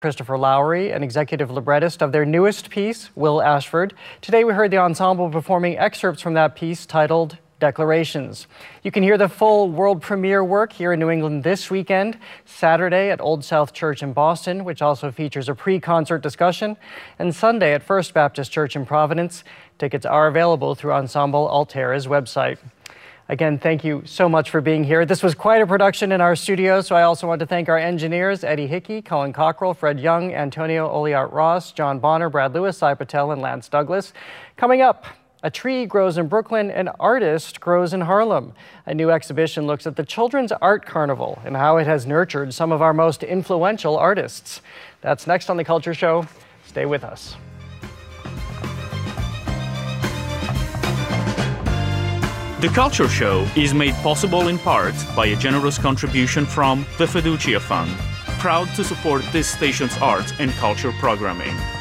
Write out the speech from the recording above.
Christopher Lowry, an executive librettist of their newest piece, Will Ashford. Today we heard the ensemble performing excerpts from that piece titled Declarations. You can hear the full world premiere work here in New England this weekend, Saturday at Old South Church in Boston, which also features a pre-concert discussion, and Sunday at First Baptist Church in Providence. Tickets are available through Ensemble Altera's website. Again, thank you so much for being here. This was quite a production in our studio, so I also want to thank our engineers, Eddie Hickey, Colin Cockrell, Fred Young, Antonio Oliart-Ross, John Bonner, Brad Lewis, Cy Patel, and Lance Douglas. Coming up, a tree grows in Brooklyn, an artist grows in Harlem. A new exhibition looks at the Children's Art Carnival and how it has nurtured some of our most influential artists. That's next on The Culture Show. Stay with us. The Culture Show is made possible in part by a generous contribution from the Fiducia Fund, proud to support this station's arts and culture programming.